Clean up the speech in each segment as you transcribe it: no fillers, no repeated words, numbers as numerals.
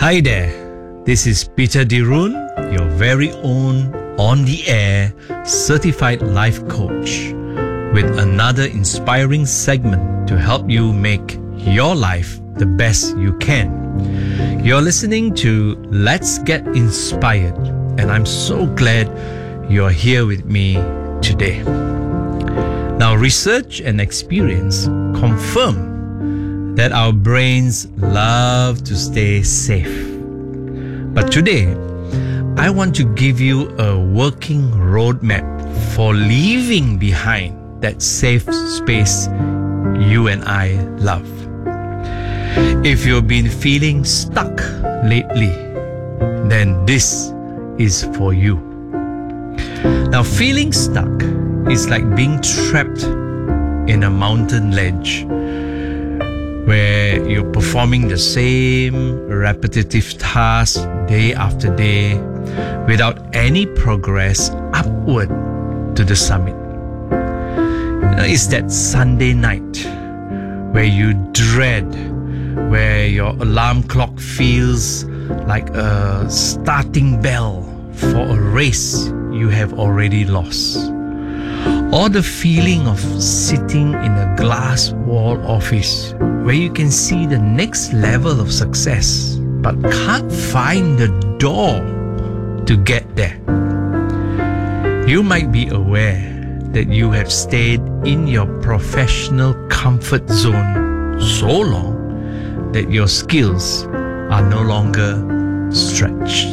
Hi there, this is Peter Dirun, your very own on-the-air certified life coach, with another inspiring segment to help you make your life the best you can. You're listening to Let's Get Inspired, and I'm so glad you're here with me today. Now, research and experience confirm that our brains love to stay safe. But today, I want to give you a working roadmap for leaving behind that safe space you and I love. If you've been feeling stuck lately, then this is for you. Now, feeling stuck is like being trapped in a mountain ledge where you're performing the same repetitive task day after day without any progress upward to the summit. It's that Sunday night where you dread, where your alarm clock feels like a starting bell for a race you have already lost. Or the feeling of sitting in a glass wall office where you can see the next level of success but can't find the door to get there. You might be aware that you have stayed in your professional comfort zone so long that your skills are no longer stretched.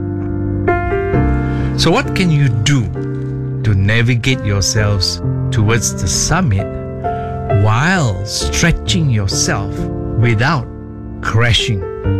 So what can you do to navigate yourselves towards the summit while stretching yourself without crashing?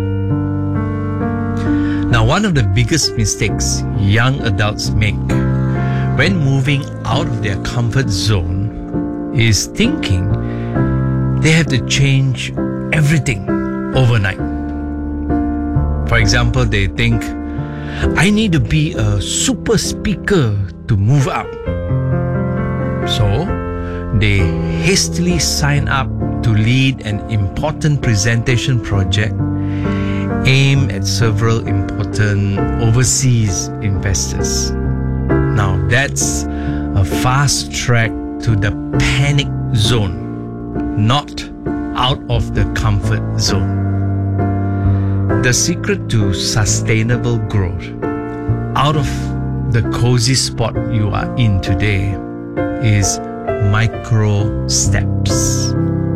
Now, one of the biggest mistakes young adults make when moving out of their comfort zone is thinking they have to change everything overnight. For example, they think, I need to be a super speaker to move up. So, they hastily sign up to lead an important presentation project aimed at several important overseas investors. Now, that's a fast track to the panic zone, not out of the comfort zone. The secret to sustainable growth out of the cozy spot you are in today is micro steps.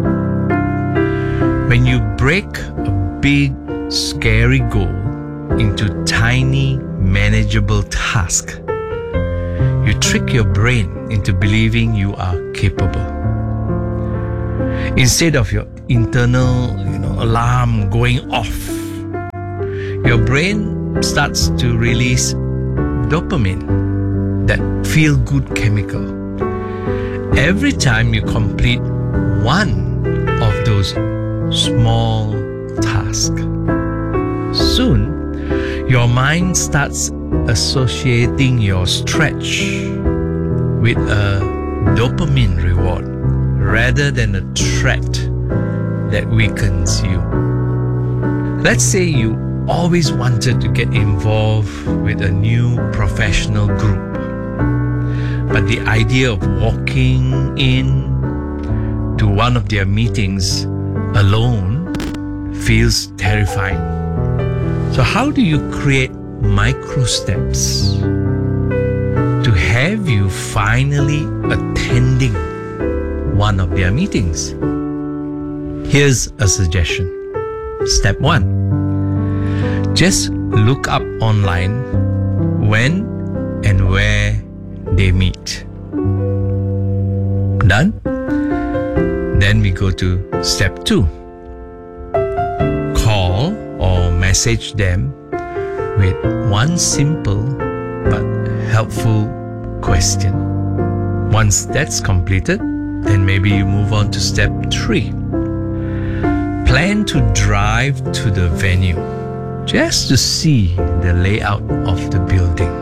When you break a big, scary goal into tiny, manageable tasks, you trick your brain into believing you are capable. Instead of your internal, alarm going off, your brain starts to release dopamine, that feel-good chemical, every time you complete one of those small tasks. Soon, your mind starts associating your stretch with a dopamine reward rather than a threat that weakens you. Let's say you always wanted to get involved with a new professional group, but the idea of walking in to one of their meetings alone feels terrifying. So how do you create micro steps to have you finally attending one of their meetings? Here's a suggestion. Step 1. Just look up online when and where they meet. Done? Then we go to step 2. Call or message them with one simple but helpful question. Once that's completed, then maybe you move on to step 3. Plan to drive to the venue just to see the layout of the building.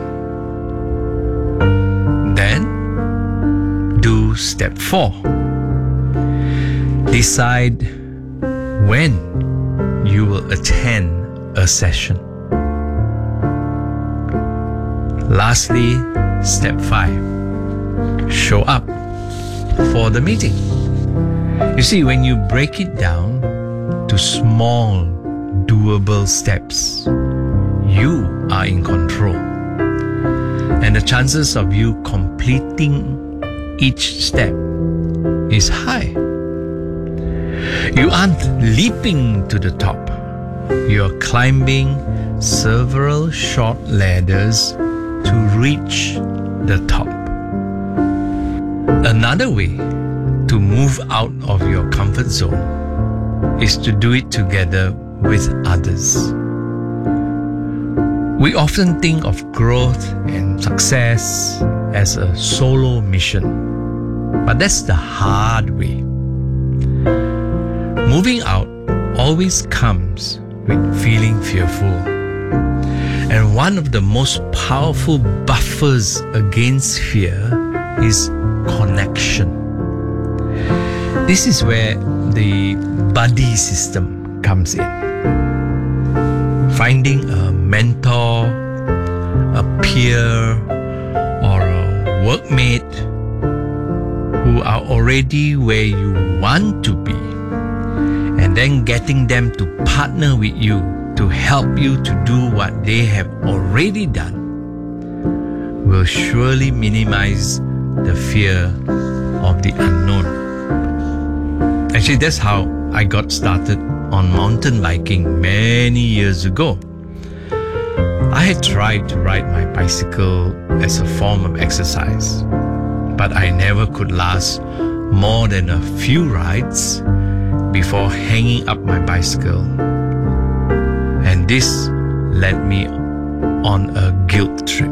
Then, do step 4. Decide when you will attend a session. Lastly, step 5. Show up for the meeting. You see, when you break it down to small, doable steps, you are in control. And the chances of you completing each step is high. You aren't leaping to the top. You're climbing several short ladders to reach the top. Another way to move out of your comfort zone is to do it together with others. We often think of growth and success as a solo mission, but that's the hard way. Moving out always comes with feeling fearful. And one of the most powerful buffers against fear is connection. This is where the buddy system comes in. Finding a mentor, a peer, or a workmate who are already where you want to be, and then getting them to partner with you to help you to do what they have already done will surely minimize the fear of the unknown. Actually, that's how I got started on mountain biking many years ago. I had tried to ride my bicycle as a form of exercise, but I never could last more than a few rides before hanging up my bicycle. And this led me on a guilt trip.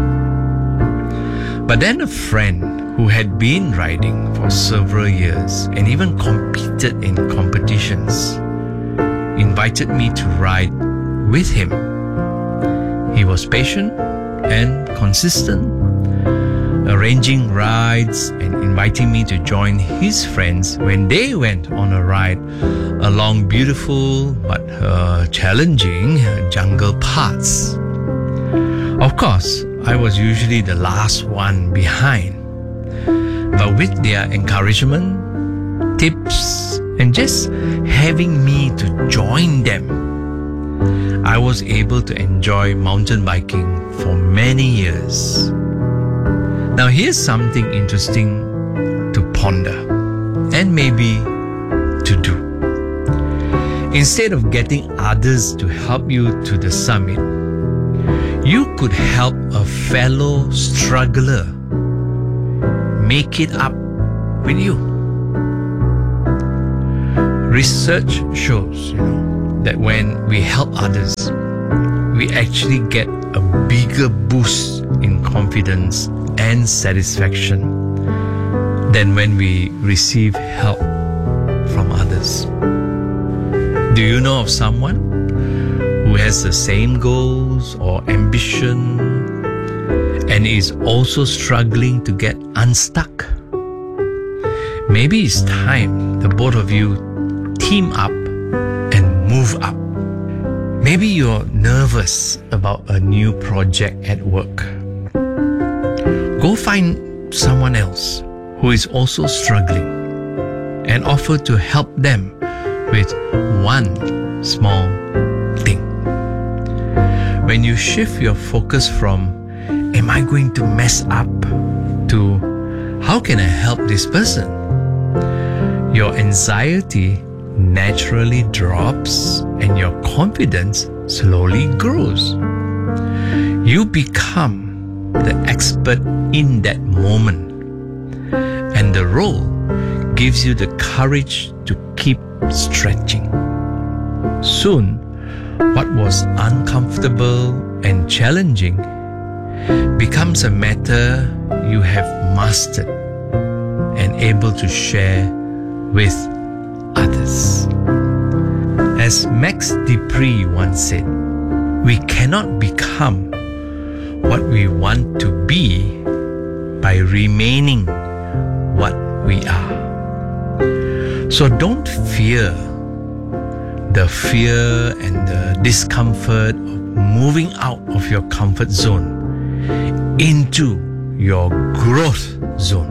But then a friend who had been riding for several years and even competed in competitions invited me to ride with him. He was patient and consistent, arranging rides and inviting me to join his friends when they went on a ride along beautiful but challenging jungle paths. Of course, I was usually the last one behind, but with their encouragement, tips, and just having me to join them, I was able to enjoy mountain biking for many years. Now here's something interesting to ponder and maybe to do. Instead of getting others to help you to the summit, you could help a fellow struggler make it up with you. Research shows, that when we help others, we actually get a bigger boost in confidence and satisfaction than when we receive help from others. Do you know of someone who has the same goals or ambition and is also struggling to get unstuck? Maybe it's time the both of you team up and move up. Maybe you're nervous about a new project at work. Go find someone else who is also struggling and offer to help them with one small thing. When you shift your focus from, am I going to mess up, to, how can I help this person? Your anxiety naturally drops and your confidence slowly grows. You become the expert in that moment, and the role gives you the courage to keep stretching. Soon, what was uncomfortable and challenging becomes a matter you have mastered and able to share with others. As Max De Pree once said, we cannot become what we want to be by remaining what we are. So don't fear, the fear and the discomfort of moving out of your comfort zone into your growth zone.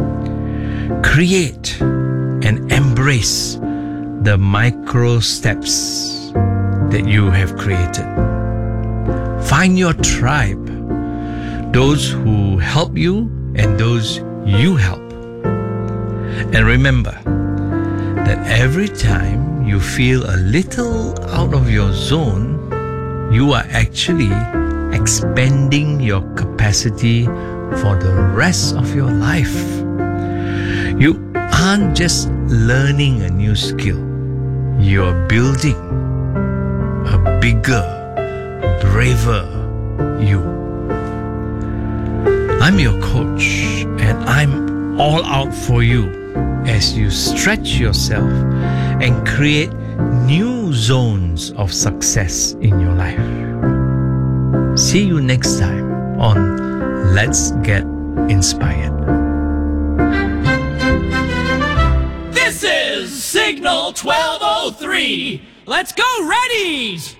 Create and embrace the micro steps that you have created. Find your tribe, those who help you and those you help. And remember that every time you feel a little out of your zone, you are actually expanding your capacity for the rest of your life. You aren't just learning a new skill, you're building a bigger, braver you. I'm your coach, and I'm all out for you as you stretch yourself and create new zones of success in your life. See you next time on Let's Get Inspired. This is Signal 1203. Let's go, Reddies!